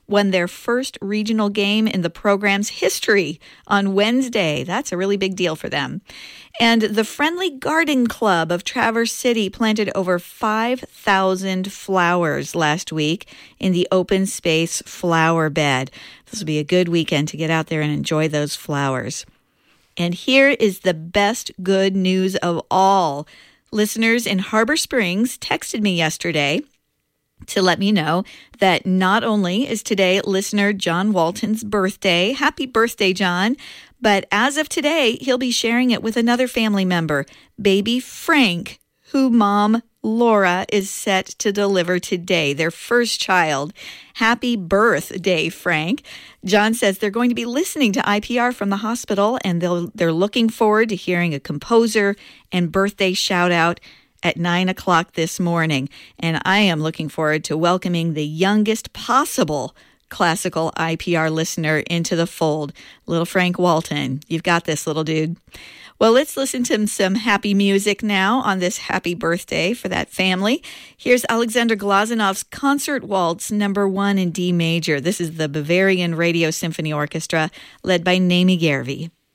won their first regional game in the program's history on Wednesday. That's a really big deal for them. And the Friendly Garden Club of Traverse City planted over 5,000 flowers last week in the open space flower bed. This will be a good weekend to get out there and enjoy those flowers. And here is the best good news of all. Listeners in Harbor Springs texted me yesterday to let me know that not only is today listener John Walton's birthday, happy birthday, John, but as of today, he'll be sharing it with another family member, baby Frank, who mom Laura is set to deliver today, their first child. Happy birthday, Frank. John says they're going to be listening to IPR from the hospital, and they're looking forward to hearing a composer and birthday shout out at 9 o'clock this morning. And I am looking forward to welcoming the youngest possible classical IPR listener into the fold. Little Frank Walton. You've got this, little dude. Well, let's listen to some happy music now on this happy birthday for that family. Here's Alexander Glazanov's Concert Waltz No. 1 in D major. This is the Bavarian Radio Symphony Orchestra led by Naomi Gervi.